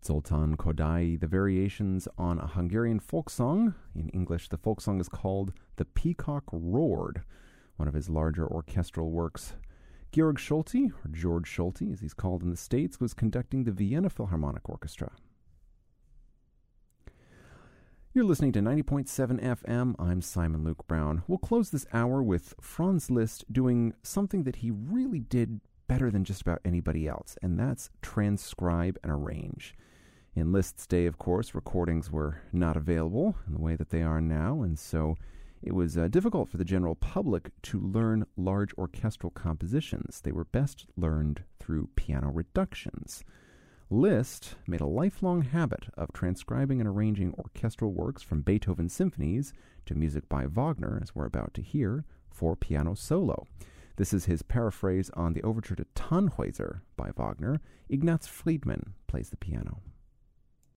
Zoltán Kodály, the variations on a Hungarian folk song. In English, the folk song is called The Peacock Roared, one of his larger orchestral works. Georg Solti, or George Solti as he's called in the States, was conducting the Vienna Philharmonic Orchestra. You're listening to 90.7 FM. I'm Simon Luke Brown. We'll close this hour with Franz Liszt doing something that he really did better than just about anybody else, and that's transcribe and arrange. In Liszt's day, of course, recordings were not available in the way that they are now, and so it was difficult for the general public to learn large orchestral compositions. They were best learned through piano reductions. Liszt made a lifelong habit of transcribing and arranging orchestral works from Beethoven symphonies to music by Wagner, as we're about to hear, for piano solo. This is his paraphrase on the overture to Tannhäuser by Wagner. Ignaz Friedman plays the piano.